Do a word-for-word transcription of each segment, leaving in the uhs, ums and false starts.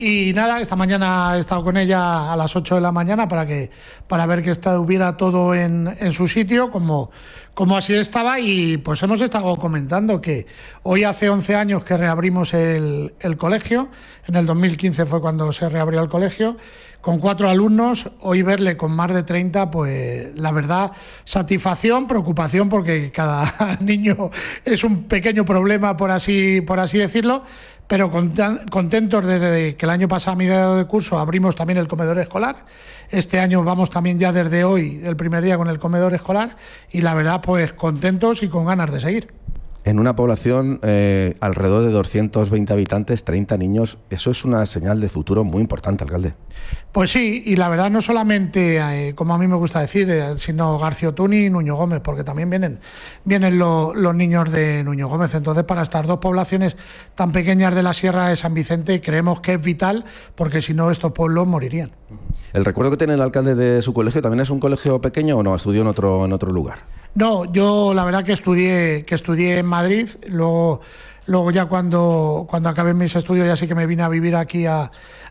Y nada, esta mañana he estado con ella a las ocho de la mañana para que para ver que estuviera todo en, en su sitio, como, como así estaba, y pues hemos estado comentando que hoy hace once años que reabrimos el, el colegio, en el dos mil quince fue cuando se reabrió el colegio, con cuatro alumnos, hoy verle con más de treinta, pues la verdad, satisfacción, preocupación, porque cada niño es un pequeño problema, por así, por así decirlo, pero contentos desde que el año pasado, a mediados de curso, abrimos también el comedor escolar. Este año vamos también ya desde hoy, el primer día, con el comedor escolar, y la verdad, pues contentos y con ganas de seguir. En una población eh, alrededor de doscientos veinte habitantes, treinta niños, eso es una señal de futuro muy importante, alcalde. Pues sí, y la verdad no solamente, eh, como a mí me gusta decir, eh, sino Garciotún y Nuño Gómez, porque también vienen, vienen lo, los niños de Nuño Gómez. Entonces, para estas dos poblaciones tan pequeñas de la Sierra de San Vicente, creemos que es vital, porque si no, estos pueblos morirían. ¿El recuerdo que tiene el alcalde de su colegio también es un colegio pequeño o no? ¿Estudió en otro, en otro lugar? No, yo la verdad que estudié, que estudié en Madrid, luego, luego ya cuando, cuando acabé mis estudios ya sí que me vine a vivir aquí a,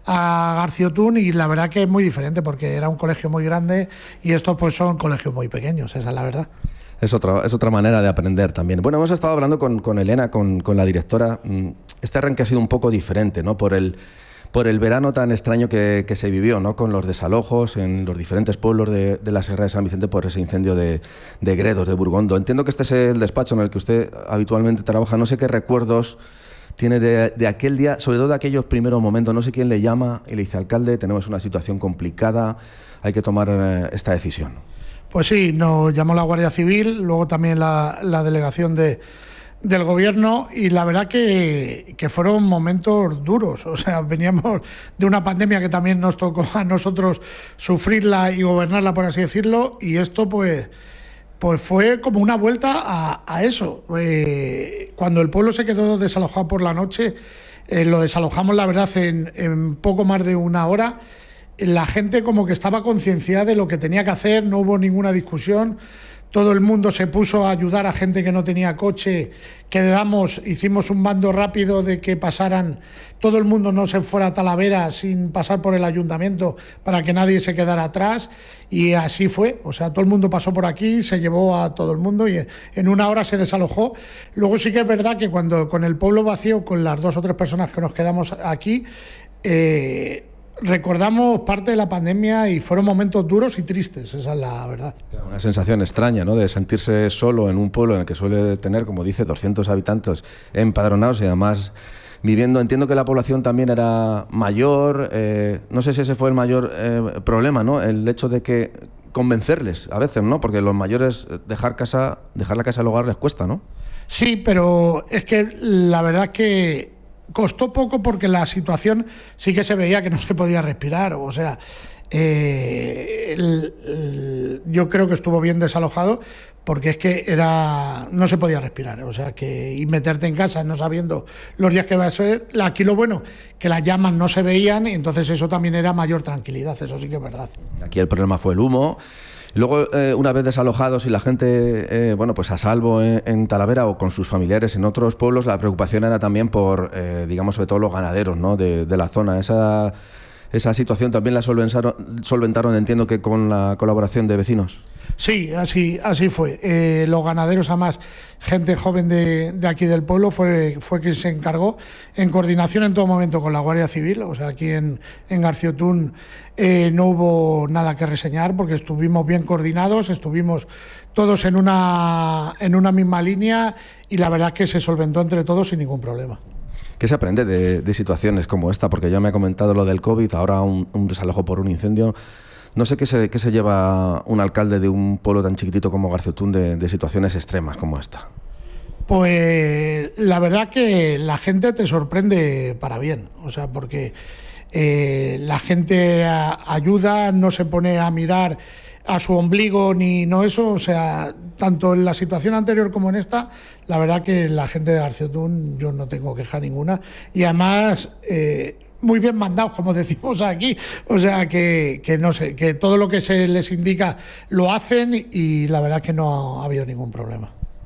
a Garciotún, y la verdad que es muy diferente porque era un colegio muy grande y estos pues son colegios muy pequeños, esa es la verdad. Es otra, es otra manera de aprender también. Bueno, hemos estado hablando con, con Elena, con, con la directora. Este arranque ha sido un poco diferente, ¿no? Por el... por el verano tan extraño que, que se vivió, ¿no? Con los desalojos en los diferentes pueblos de, de la Sierra de San Vicente por ese incendio de, de Gredos, de Burgondo. Entiendo que este es el despacho en el que usted habitualmente trabaja. No sé qué recuerdos tiene de, de aquel día, sobre todo de aquellos primeros momentos. No sé quién le llama y le dice: alcalde, tenemos una situación complicada, hay que tomar eh, esta decisión. Pues sí, nos llamó la Guardia Civil, luego también la, la delegación de... del gobierno, y la verdad que, que fueron momentos duros. O sea, veníamos de una pandemia que también nos tocó a nosotros sufrirla y gobernarla, por así decirlo, y esto pues, pues fue como una vuelta a, a eso. Eh, cuando el pueblo se quedó desalojado por la noche, eh, lo desalojamos la verdad en, en poco más de una hora. La gente como que estaba concienciada de lo que tenía que hacer, no hubo ninguna discusión. Todo el mundo se puso a ayudar a gente que no tenía coche, quedamos, hicimos un bando rápido de que pasaran, todo el mundo no se fuera a Talavera sin pasar por el ayuntamiento para que nadie se quedara atrás, y así fue. O sea, todo el mundo pasó por aquí, se llevó a todo el mundo y en una hora se desalojó. Luego sí que es verdad que cuando con el pueblo vacío, con las dos o tres personas que nos quedamos aquí, eh, recordamos parte de la pandemia y fueron momentos duros y tristes, esa es la verdad. Una sensación extraña, ¿no? De sentirse solo en un pueblo en el que suele tener, como dice, doscientos habitantes empadronados y además viviendo. Entiendo que la población también era mayor, eh, no sé si ese fue el mayor eh, problema, ¿no? El hecho de que convencerles a veces, ¿no? Porque los mayores dejar casa, dejar la casa del hogar les cuesta, ¿no? Sí, pero es que la verdad que costó poco porque la situación sí que se veía que no se podía respirar. O sea, eh, el, el, yo creo que estuvo bien desalojado porque es que era no se podía respirar. O sea, que y meterte en casa no sabiendo los días que va a ser. Aquí lo bueno, que las llamas no se veían, y entonces eso también era mayor tranquilidad, eso sí que es verdad. Aquí el problema fue el humo. Luego, eh, una vez desalojados y la gente, eh, bueno, pues a salvo en, en Talavera o con sus familiares en otros pueblos, la preocupación era también por, eh, digamos, sobre todo los ganaderos, ¿no? de, de la zona. Esa, esa situación también la solventaron, solventaron, entiendo que con la colaboración de vecinos. Sí, así, así fue. Eh, los ganaderos, además, gente joven de, de aquí del pueblo, fue, fue quien se encargó, en coordinación en todo momento con la Guardia Civil. O sea, aquí en, en Garciotún eh, no hubo nada que reseñar porque estuvimos bien coordinados, estuvimos todos en una, en una misma línea, y la verdad es que se solventó entre todos sin ningún problema. ¿Qué se aprende de, de situaciones como esta? Porque ya me ha comentado lo del COVID, ahora un, un desalojo por un incendio. No sé qué se, qué se lleva un alcalde de un pueblo tan chiquitito como Garciotún de, de situaciones extremas como esta. Pues la verdad que la gente te sorprende para bien, o sea, porque eh, la gente a, ayuda, no se pone a mirar a su ombligo ni no eso. O sea, tanto en la situación anterior como en esta, la verdad que la gente de Garciotún yo no tengo queja ninguna, y además eh, muy bien mandados, como decimos aquí. O sea, que, que no sé, que todo lo que se les indica lo hacen, y la verdad que no ha habido ningún problema.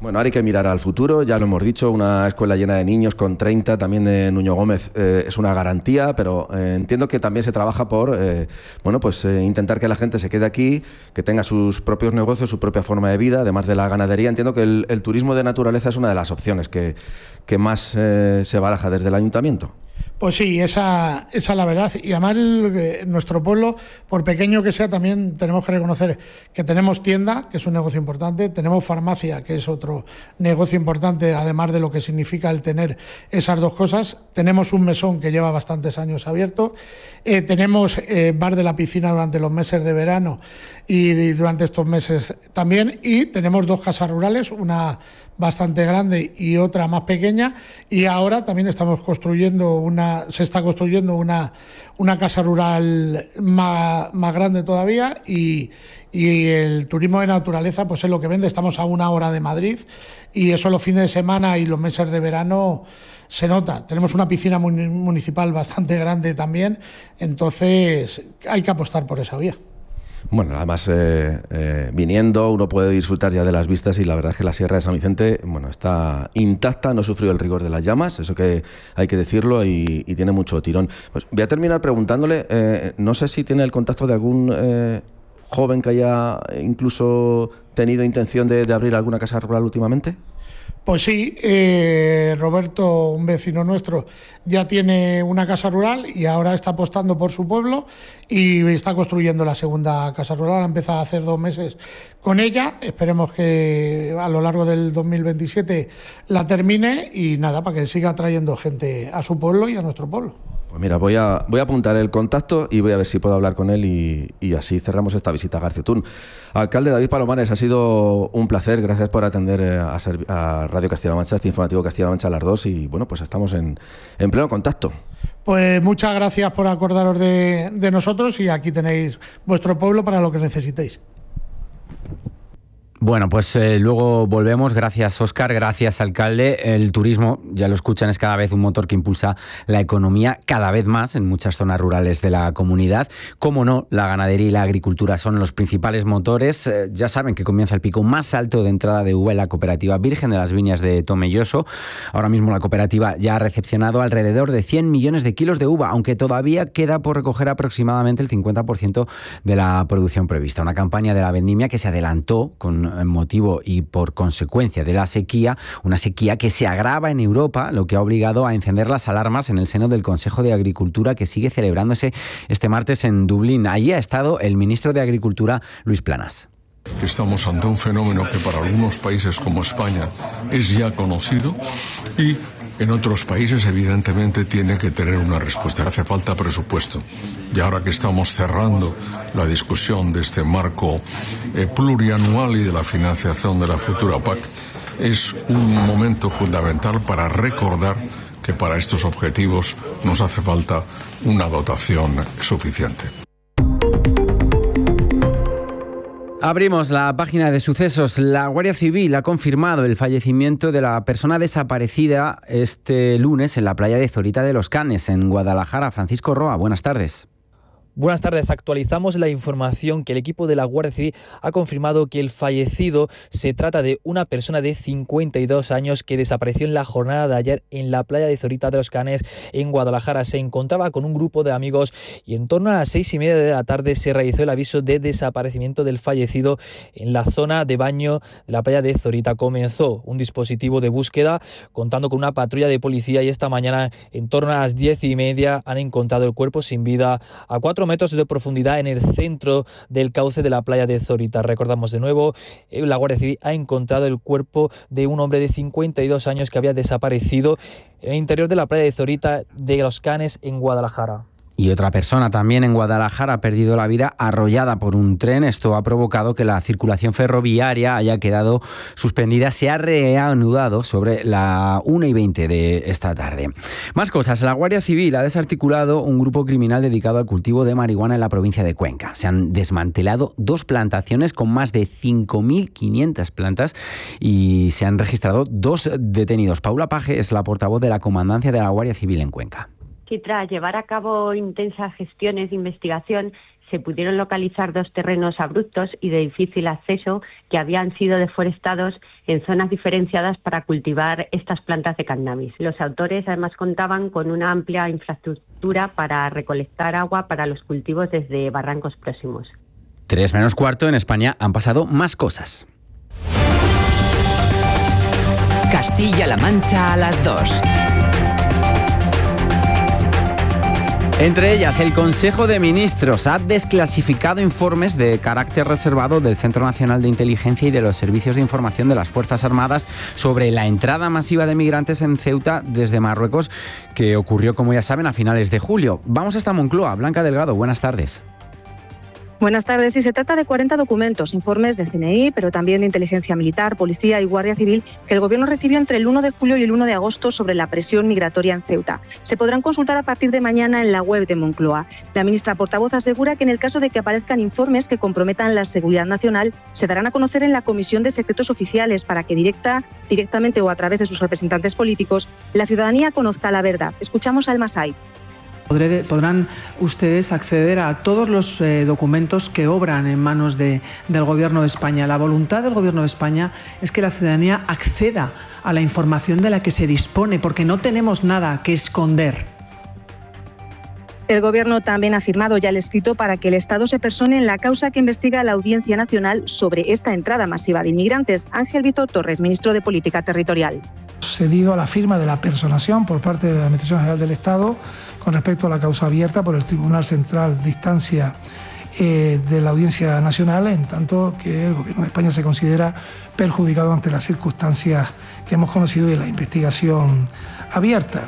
Bueno, ahora hay que mirar al futuro, ya lo hemos dicho, una escuela llena de niños con treinta, también de Nuño Gómez, eh, es una garantía, pero eh, entiendo que también se trabaja por eh, bueno, pues eh, intentar que la gente se quede aquí, que tenga sus propios negocios, su propia forma de vida, además de la ganadería. Entiendo que el, el turismo de naturaleza es una de las opciones que, que más eh, se baraja desde el ayuntamiento. Pues sí, esa, esa es la verdad. Y además el, nuestro pueblo, por pequeño que sea, también tenemos que reconocer que tenemos tienda, que es un negocio importante, tenemos farmacia, que es otro negocio importante, además de lo que significa el tener esas dos cosas. Tenemos un mesón que lleva bastantes años abierto, eh, tenemos eh, bar de la piscina durante los meses de verano y, y durante estos meses también, y tenemos dos casas rurales, una bastante grande y otra más pequeña, y ahora también estamos construyendo una, se está construyendo una, una casa rural más, más grande todavía, y, y el turismo de naturaleza pues es lo que vende. Estamos a una hora de Madrid y eso los fines de semana y los meses de verano se nota. Tenemos una piscina municipal bastante grande también, entonces hay que apostar por esa vía. Bueno, además eh, eh, viniendo uno puede disfrutar ya de las vistas, y la verdad es que la Sierra de San Vicente, bueno, está intacta, no sufrió el rigor de las llamas, eso que hay que decirlo, y, y tiene mucho tirón. Pues voy a terminar preguntándole, eh, no sé si tiene el contacto de algún eh, joven que haya incluso tenido intención de, de abrir alguna casa rural últimamente. Pues sí, eh, Roberto, un vecino nuestro, ya tiene una casa rural y ahora está apostando por su pueblo y está construyendo la segunda casa rural. Ha empezado hace dos meses con ella. Esperemos que a lo largo del dos mil veintisiete la termine y nada, para que siga trayendo gente a su pueblo y a nuestro pueblo. Pues mira, voy a, voy a apuntar el contacto y voy a ver si puedo hablar con él, y, y así cerramos esta visita a Garciotún. Alcalde David Palomares, ha sido un placer. Gracias por atender a, a Radio Castilla-La Mancha, este informativo Castilla-La Mancha a las dos, y bueno, pues estamos en, en pleno contacto. Pues muchas gracias por acordaros de, de nosotros, y aquí tenéis vuestro pueblo para lo que necesitéis. Bueno, pues eh, luego volvemos. Gracias, Óscar. Gracias, alcalde. El turismo, ya lo escuchan, es cada vez un motor que impulsa la economía cada vez más en muchas zonas rurales de la comunidad. Cómo no, la ganadería y la agricultura son los principales motores. Eh, ya saben que comienza el pico más alto de entrada de uva en la cooperativa Virgen de las Viñas de Tomelloso. Ahora mismo la cooperativa ya ha recepcionado alrededor de cien millones de kilos de uva, aunque todavía queda por recoger aproximadamente el cincuenta por ciento de la producción prevista. Una campaña de la vendimia que se adelantó con motivo y por consecuencia de la sequía, una sequía que se agrava en Europa, lo que ha obligado a encender las alarmas en el seno del Consejo de Agricultura, que sigue celebrándose este martes en Dublín. Allí ha estado el ministro de Agricultura, Luis Planas. Estamos ante un fenómeno que para algunos países como España es ya conocido, y en otros países evidentemente tiene que tener una respuesta. Hace falta presupuesto. Y ahora que estamos cerrando la discusión de este marco eh, plurianual y de la financiación de la futura P A C, es un momento fundamental para recordar que para estos objetivos nos hace falta una dotación suficiente. Abrimos la página de sucesos. La Guardia Civil ha confirmado el fallecimiento de la persona desaparecida este lunes en la playa de Zorita de los Canes, en Guadalajara. Francisco Roa, buenas tardes. Buenas tardes. Actualizamos la información que el equipo de la Guardia Civil ha confirmado que el fallecido se trata de una persona de cincuenta y dos años que desapareció en la jornada de ayer en la playa de Zorita de los Canes, en Guadalajara. Se encontraba con un grupo de amigos y en torno a las seis y media de la tarde se realizó el aviso de desaparecimiento del fallecido en la zona de baño de la playa de Zorita. Comenzó un dispositivo de búsqueda contando con una patrulla de policía, y esta mañana en torno a las diez y media han encontrado el cuerpo sin vida a cuatro metros de profundidad en el centro del cauce de la playa de Zorita. Recordamos de nuevo, la Guardia Civil ha encontrado el cuerpo de un hombre de cincuenta y dos años que había desaparecido en el interior de la playa de Zorita de los Canes, en Guadalajara. Y otra persona también en Guadalajara ha perdido la vida arrollada por un tren. Esto ha provocado que la circulación ferroviaria haya quedado suspendida. Se ha reanudado sobre la una y veinte de esta tarde. Más cosas. La Guardia Civil ha desarticulado un grupo criminal dedicado al cultivo de marihuana en la provincia de Cuenca. Se han desmantelado dos plantaciones con más de cinco mil quinientas plantas y se han registrado dos detenidos. Paula Paje es la portavoz de la Comandancia de la Guardia Civil en Cuenca. Que tras llevar a cabo intensas gestiones de investigación se pudieron localizar dos terrenos abruptos y de difícil acceso que habían sido deforestados en zonas diferenciadas para cultivar estas plantas de cannabis. Los autores además contaban con una amplia infraestructura para recolectar agua para los cultivos desde barrancos próximos. Tres menos cuarto, en España han pasado más cosas. Castilla-La Mancha a las dos. Entre ellas, el Consejo de Ministros ha desclasificado informes de carácter reservado del Centro Nacional de Inteligencia y de los Servicios de Información de las Fuerzas Armadas sobre la entrada masiva de migrantes en Ceuta desde Marruecos, que ocurrió, como ya saben, a finales de julio. Vamos hasta Moncloa. Blanca Delgado, buenas tardes. Buenas tardes. Y se trata de cuarenta documentos, informes del C N I, pero también de Inteligencia Militar, Policía y Guardia Civil, que el Gobierno recibió entre el uno de julio y el uno de agosto sobre la presión migratoria en Ceuta. Se podrán consultar a partir de mañana en la web de Moncloa. La ministra portavoz asegura que en el caso de que aparezcan informes que comprometan la seguridad nacional, se darán a conocer en la Comisión de Secretos Oficiales para que directa, directamente o a través de sus representantes políticos, la ciudadanía conozca la verdad. Escuchamos al Masai. Podrán ustedes acceder a todos los eh, documentos que obran en manos de, del Gobierno de España. La voluntad del Gobierno de España es que la ciudadanía acceda a la información de la que se dispone, porque no tenemos nada que esconder. El Gobierno también ha firmado ya el escrito para que el Estado se persone en la causa que investiga la Audiencia Nacional sobre esta entrada masiva de inmigrantes. Ángel Vito Torres, ministro de Política Territorial. Cedido a la firma de la personación por parte de la Administración General del Estado con respecto a la causa abierta por el Tribunal Central de Instancia eh, de la Audiencia Nacional, en tanto que el Gobierno de España se considera perjudicado ante las circunstancias que hemos conocido de la investigación abierta.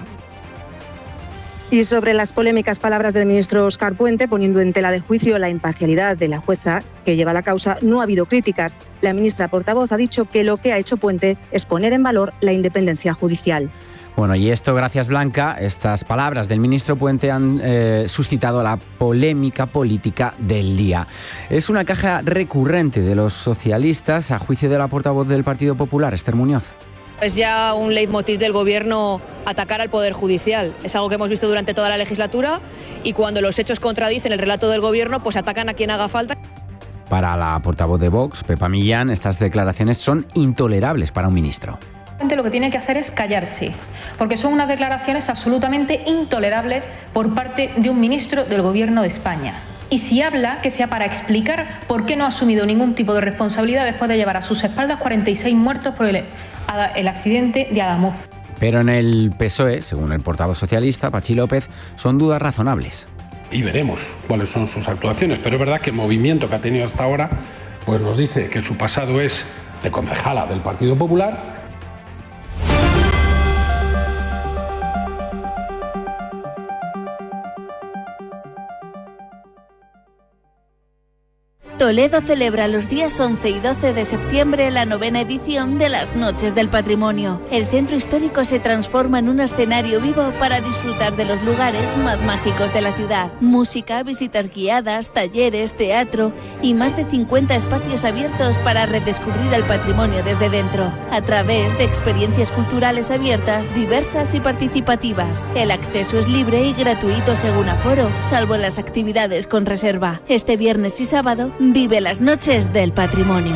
Y sobre las polémicas palabras del ministro Óscar Puente, poniendo en tela de juicio la imparcialidad de la jueza que lleva la causa, no ha habido críticas. La ministra portavoz ha dicho que lo que ha hecho Puente es poner en valor la independencia judicial. Bueno, y esto, gracias Blanca, estas palabras del ministro Puente han eh, suscitado la polémica política del día. Es una queja recurrente de los socialistas, a juicio de la portavoz del Partido Popular, Esther Muñoz. Es ya un leitmotiv del Gobierno atacar al Poder Judicial. Es algo que hemos visto durante toda la legislatura y cuando los hechos contradicen el relato del Gobierno, pues atacan a quien haga falta. Para la portavoz de Vox, Pepa Millán, estas declaraciones son intolerables para un ministro. Lo que tiene que hacer es callarse, porque son unas declaraciones absolutamente intolerables por parte de un ministro del Gobierno de España. Y si habla, que sea para explicar por qué no ha asumido ningún tipo de responsabilidad después de llevar a sus espaldas cuarenta y seis muertos por el, el accidente de Adamuz. Pero en el P S O E, según el portavoz socialista, Pachi López, son dudas razonables. Y veremos cuáles son sus actuaciones, pero es verdad que el movimiento que ha tenido hasta ahora pues nos dice que su pasado es de concejala del Partido Popular. Toledo celebra los días once y doce de septiembre la novena edición de las Noches del Patrimonio. El centro histórico se transforma en un escenario vivo para disfrutar de los lugares más mágicos de la ciudad. Música, visitas guiadas, talleres, teatro y más de cincuenta espacios abiertos para redescubrir el patrimonio desde dentro, a través de experiencias culturales abiertas, diversas y participativas. El acceso es libre y gratuito según aforo, salvo las actividades con reserva. Este viernes y sábado, vive las Noches del Patrimonio.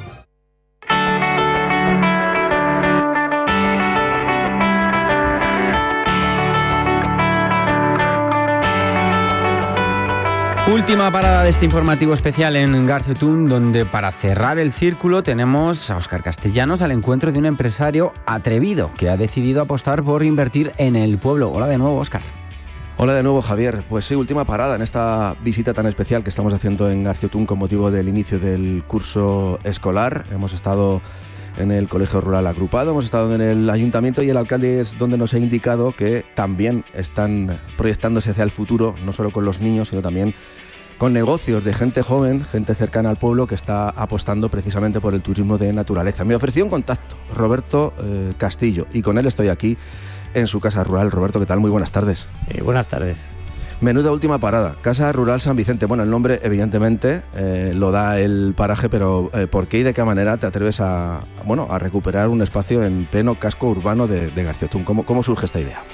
Última parada de este informativo especial en Garciotún, donde para cerrar el círculo tenemos a Óscar Castellanos al encuentro de un empresario atrevido que ha decidido apostar por invertir en el pueblo. Hola de nuevo, Óscar. Hola de nuevo, Javier. Pues sí, última parada en esta visita tan especial que estamos haciendo en Garciotún con motivo del inicio del curso escolar. Hemos estado en el Colegio Rural Agrupado, hemos estado en el Ayuntamiento y el alcalde es donde nos ha indicado que también están proyectándose hacia el futuro, no solo con los niños, sino también con negocios de gente joven, gente cercana al pueblo que está apostando precisamente por el turismo de naturaleza. Me ofreció un contacto, Roberto eh, Castillo, y con él estoy aquí en su casa rural. Roberto, ¿qué tal? Muy buenas tardes. Eh, buenas tardes. Menuda última parada, Casa Rural San Vicente. Bueno, el nombre evidentemente eh, lo da el paraje, pero eh, ¿por qué y de qué manera te atreves a, bueno, a recuperar un espacio en pleno casco urbano de, de Garciotún? ¿Cómo, ¿Cómo surge esta idea?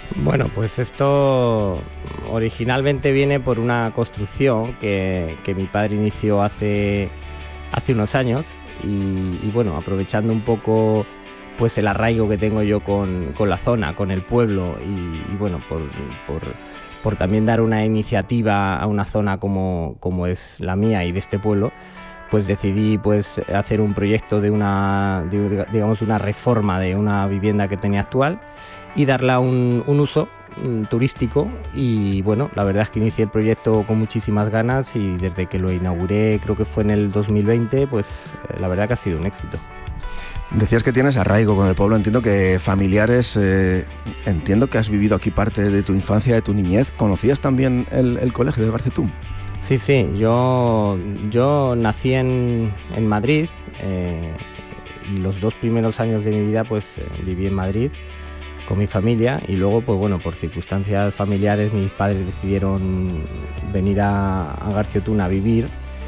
Bueno, pues esto originalmente viene por una construcción que, que mi padre inició hace, hace unos años y, y bueno, aprovechando un poco pues el arraigo que tengo yo con, con la zona, con el pueblo y, y bueno, por, por, por también dar una iniciativa a una zona como, como es la mía y de este pueblo, pues decidí pues hacer un proyecto de una, de, digamos, una reforma de una vivienda que tenía actual y darle un, un uso um, turístico y bueno, la verdad es que inicié el proyecto con muchísimas ganas y desde que lo inauguré, creo que fue en el dos mil veinte, pues eh, la verdad que ha sido un éxito. Decías que tienes arraigo con el pueblo, entiendo que familiares, eh, entiendo que has vivido aquí parte de tu infancia, de tu niñez. ¿Conocías también el, el colegio de Garciotún? Sí, sí, yo, yo nací en, en Madrid eh, y los dos primeros años de mi vida pues eh, viví en Madrid con mi familia y luego pues bueno, por circunstancias familiares mis padres decidieron venir a, a Garciotún a vivir.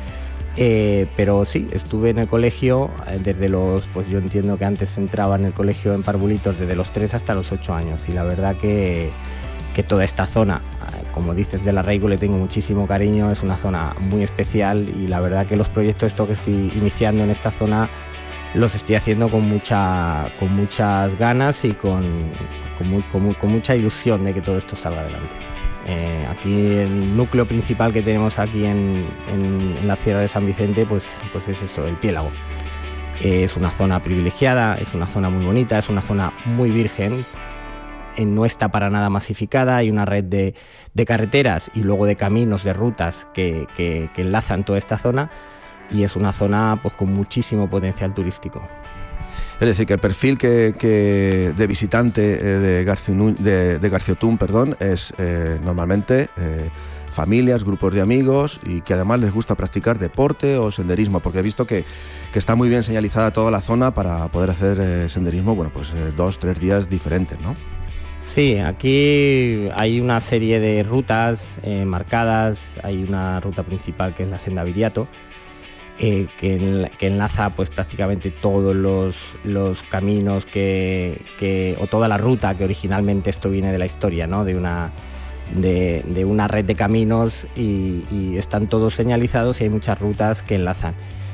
Eh, pero sí, estuve en el colegio desde los, pues yo entiendo que antes entraba en el colegio en Parvulitos desde los tres hasta los ocho años y la verdad que, que toda esta zona, como dices, del arraigo le tengo muchísimo cariño, es una zona muy especial y la verdad que los proyectos estos que estoy iniciando en esta zona los estoy haciendo con, mucha, con muchas ganas y con, con, muy, con, muy, con mucha ilusión de que todo esto salga adelante. Eh, aquí el núcleo principal que tenemos aquí en, en, en la Sierra de San Vicente pues, pues es esto, el Piélago. Eh, es una zona privilegiada, es una zona muy bonita, es una zona muy virgen, eh, no está para nada masificada, hay una red de, de carreteras y luego de caminos, de rutas que, que, que enlazan toda esta zona y es una zona pues, con muchísimo potencial turístico. Es decir, que el perfil que, que de visitante de, Garciotún, de, de Garciotún perdón, es eh, normalmente eh, familias, grupos de amigos y que además les gusta practicar deporte o senderismo, porque he visto que, que está muy bien señalizada toda la zona para poder hacer eh, senderismo, bueno, pues eh, dos, tres días diferentes, ¿no? Sí, aquí hay una serie de rutas eh, marcadas, hay una ruta principal que es la Senda Viriato, Eh, que, que enlaza pues prácticamente todos los, los caminos que, que, o toda la ruta que originalmente esto viene de la historia, ¿no? de, una, de, de una red de caminos y, y están todos señalizados y hay muchas rutas que enlazan.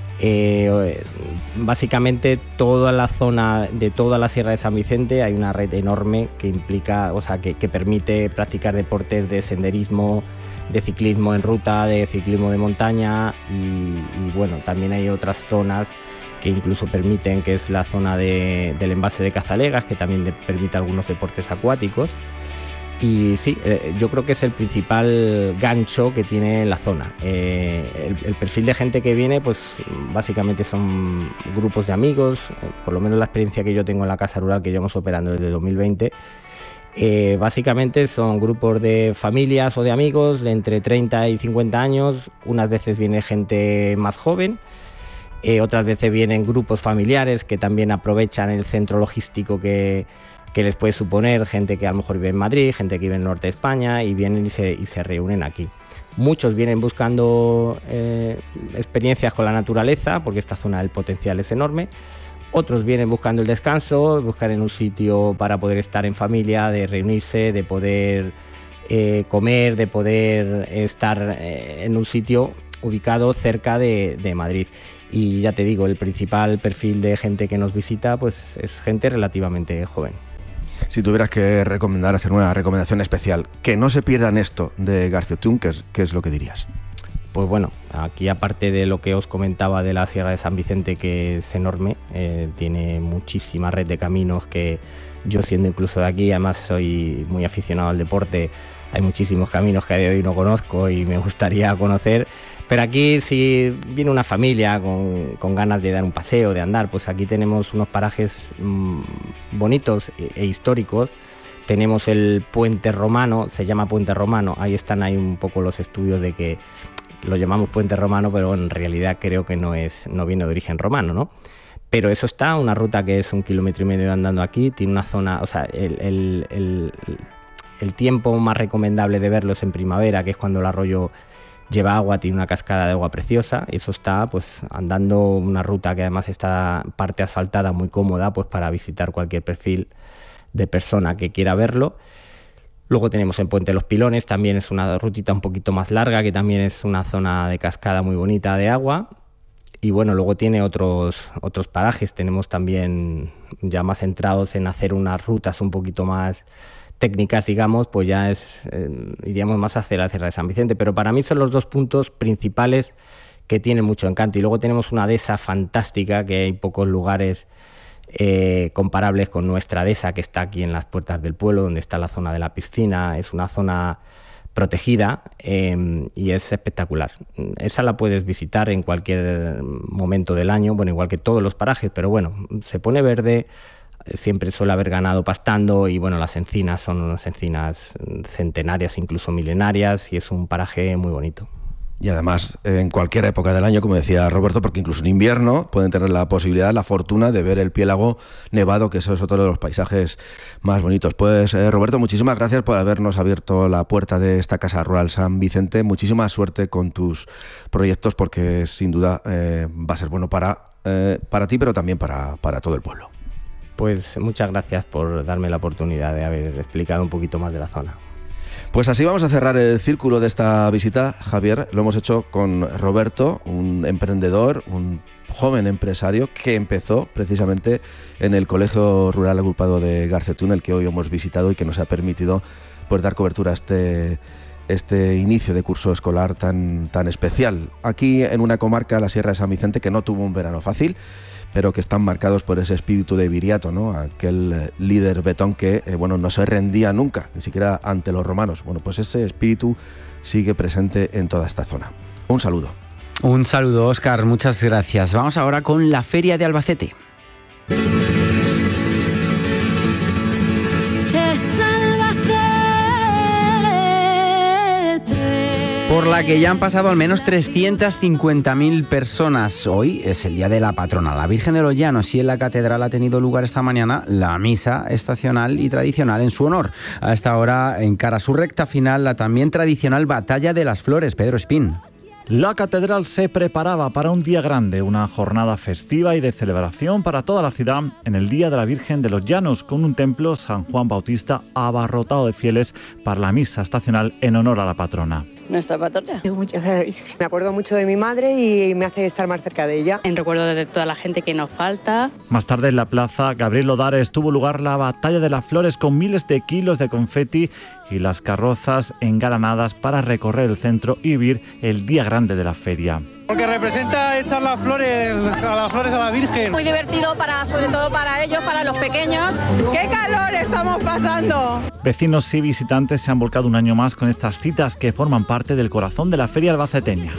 Eh, básicamente toda la zona de toda la Sierra de San Vicente hay una red enorme que implica, o sea, que, que permite practicar deportes de senderismo, de ciclismo en ruta, de ciclismo de montaña y, y bueno, también hay otras zonas que incluso permiten, que es la zona de, del embalse de Cazalegas, que también de, permite algunos deportes acuáticos. Y sí, eh, yo creo que es el principal gancho que tiene la zona. Eh, el, el perfil de gente que viene, pues básicamente son grupos de amigos, eh, por lo menos la experiencia que yo tengo en la Casa Rural, que llevamos operando desde dos mil veinte, Eh, básicamente son grupos de familias o de amigos de entre treinta y cincuenta años, unas veces viene gente más joven, eh, otras veces vienen grupos familiares que también aprovechan el centro logístico que, que les puede suponer, gente que a lo mejor vive en Madrid, gente que vive en el norte de España y vienen y se, y se reúnen aquí. Muchos vienen buscando eh, experiencias con la naturaleza, porque esta zona del potencial es enorme. Otros vienen buscando el descanso, buscar en un sitio para poder estar en familia, de reunirse, de poder eh, comer, de poder estar eh, en un sitio ubicado cerca de, de Madrid. Y ya te digo, el principal perfil de gente que nos visita pues es gente relativamente joven. Si tuvieras que recomendar, hacer una recomendación especial, que no se pierdan esto de Garciotún, ¿qué es, qué es lo que dirías? Pues bueno, aquí aparte de lo que os comentaba de la Sierra de San Vicente, que es enorme, eh, tiene muchísima red de caminos que yo, siendo incluso de aquí, además soy muy aficionado al deporte, hay muchísimos caminos que a día de hoy no conozco y me gustaría conocer, pero aquí si viene una familia con, con ganas de dar un paseo, de andar, pues aquí tenemos unos parajes mmm, bonitos e, e históricos. Tenemos el Puente Romano, se llama Puente Romano, ahí están ahí un poco los estudios de que lo llamamos Puente Romano, pero en realidad creo que no es, no viene de origen romano, ¿no? Pero eso está, una ruta que es un kilómetro y medio andando aquí, tiene una zona, o sea, el, el, el, el tiempo más recomendable de verlo es en primavera, que es cuando el arroyo lleva agua, tiene una cascada de agua preciosa, y eso está pues andando una ruta que además está parte asfaltada, muy cómoda, pues para visitar cualquier perfil de persona que quiera verlo. Luego tenemos el Puente de los Pilones, también es una rutita un poquito más larga, que también es una zona de cascada muy bonita de agua. Y bueno, luego tiene otros, otros parajes, tenemos también ya más centrados en hacer unas rutas un poquito más técnicas, digamos, pues ya es, eh, iríamos más hacia la Sierra de San Vicente. Pero para mí son los dos puntos principales que tienen mucho encanto. Y luego tenemos una dehesa fantástica, que hay pocos lugares eh, comparables con nuestra dehesa, que está aquí en las puertas del pueblo, donde está la zona de la piscina. Es una zona protegida eh, y es espectacular. Esa la puedes visitar en cualquier momento del año, bueno, igual que todos los parajes, pero bueno, se pone verde, siempre suele haber ganado pastando y bueno, las encinas son unas encinas centenarias, incluso milenarias, y es un paraje muy bonito. Y además, en cualquier época del año, como decía Roberto, porque incluso en invierno pueden tener la posibilidad, la fortuna de ver el Piélago nevado, que eso es otro de los paisajes más bonitos. Pues eh, Roberto, muchísimas gracias por habernos abierto la puerta de esta Casa Rural San Vicente. Muchísima suerte con tus proyectos, porque sin duda eh, va a ser bueno para, eh, para ti, pero también para, para todo el pueblo. Pues muchas gracias por darme la oportunidad de haber explicado un poquito más de la zona. Pues así vamos a cerrar el círculo de esta visita, Javier. Lo hemos hecho con Roberto, un emprendedor, un joven empresario que empezó precisamente en el Colegio Rural Agrupado de Garcetún, el que hoy hemos visitado y que nos ha permitido pues, dar cobertura a este, este inicio de curso escolar tan, tan especial. Aquí en una comarca, la Sierra de San Vicente, que no tuvo un verano fácil, pero que están marcados por ese espíritu de Viriato, ¿no? Aquel líder betón que eh, bueno, no se rendía nunca, ni siquiera ante los romanos. Bueno, pues ese espíritu sigue presente en toda esta zona. Un saludo. Un saludo, Óscar, muchas gracias. Vamos ahora con la Feria de Albacete. Por la que ya han pasado al menos trescientas cincuenta mil personas. Hoy es el día de la patrona, la Virgen de los Llanos, y en la catedral ha tenido lugar esta mañana la misa estacional y tradicional en su honor. A esta hora encara su recta final la también tradicional Batalla de las Flores. Pedro Espín. La catedral se preparaba para un día grande, una jornada festiva y de celebración para toda la ciudad en el Día de la Virgen de los Llanos, con un templo San Juan Bautista abarrotado de fieles para la misa estacional en honor a la patrona. Nuestra patrona. Me acuerdo mucho de mi madre y me hace estar más cerca de ella. En recuerdo de toda la gente que nos falta. Más tarde en la plaza Gabriel Odares tuvo lugar la Batalla de las Flores con miles de kilos de confeti y las carrozas engalanadas para recorrer el centro y vivir el día grande de la feria. Porque representa echar las flores a las flores a la Virgen. Muy divertido, para, sobre todo para ellos, para los pequeños. ¡Qué calor estamos pasando! Vecinos y visitantes se han volcado un año más con estas citas que forman parte del corazón de la feria albaceteña.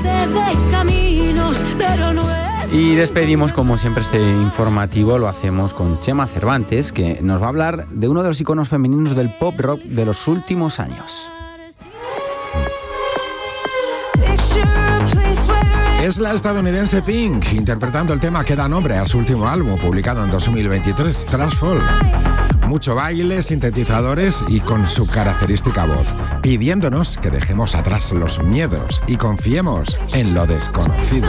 Y despedimos, como siempre, este informativo. Lo hacemos con Chema Cervantes, que nos va a hablar de uno de los iconos femeninos del pop rock de los últimos años. Es la estadounidense Pink, interpretando el tema que da nombre a su último álbum, publicado en dos mil veintitrés, Trashfall. Mucho baile, sintetizadores y con su característica voz, pidiéndonos que dejemos atrás los miedos y confiemos en lo desconocido.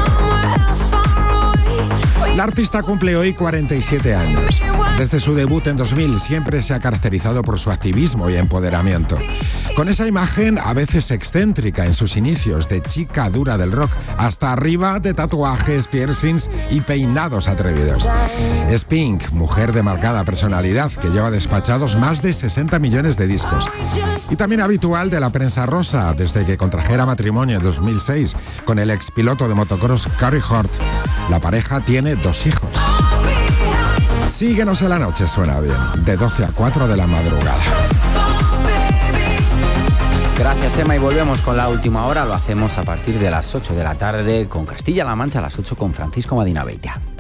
La artista cumple hoy cuarenta y siete años. Desde su debut en dos mil siempre se ha caracterizado por su activismo y empoderamiento. Con esa imagen a veces excéntrica en sus inicios de chica dura del rock, hasta arriba de tatuajes, piercings y peinados atrevidos. Es Pink, mujer de marcada personalidad que lleva despachados más de sesenta millones de discos. Y también habitual de la prensa rosa desde que contrajera matrimonio en dos mil seis con el expiloto de motocross Carey Hart. La pareja tiene dos hijos. Síguenos en la noche, suena bien, de doce a cuatro de la madrugada. Gracias, Chema, y volvemos con la última hora. Lo hacemos a partir de las ocho de la tarde con Castilla-La Mancha, a las ocho con Francisco Madina Beitia.